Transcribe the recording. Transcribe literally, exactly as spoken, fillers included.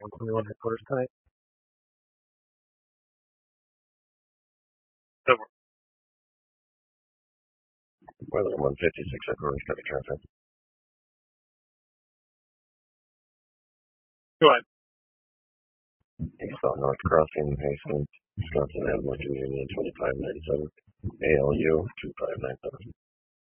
one twenty-one headquarters tonight. Over. Weather one fifty-six headquarters, copy traffic. Go ahead. Eastbound North Crossing, Hastings, Wisconsin Avenue, Union twenty-five ninety-seven, A L U two five nine seven.